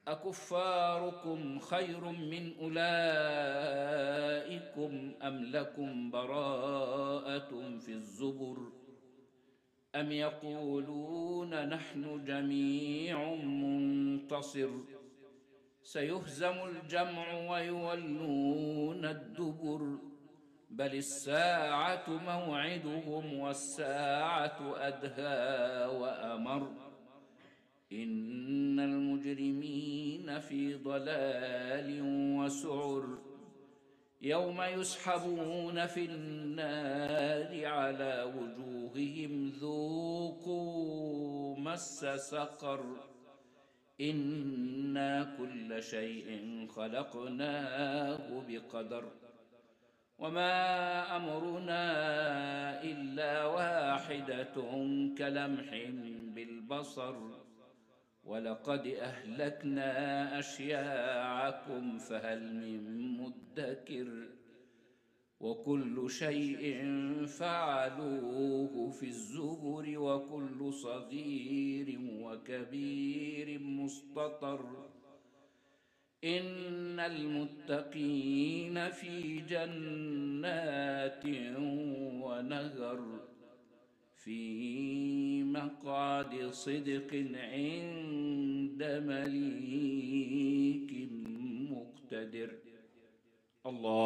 أكفاركم خير من أولئكم أم لكم براءة في الزبر أم يقولون نحن جميع منتصر سيهزم الجمع ويولون الدبر بل الساعة موعدهم والساعة أدهى وأمر إن المجرمين في ضلال وسعر يوم يسحبون في النار على وجوههم ذوقوا مس سقر إنا كل شيء خلقناه بقدر وما أمرنا إلا واحدة كلمح بالبصر ولقد أهلكنا أشياعكم فهل من مدكر وكل شيء فعلوه في الزبر وكل صغير وكبير مستطر إن المتقين في جنات ونهر في مقعد صدق عند مليك مقتدر. الله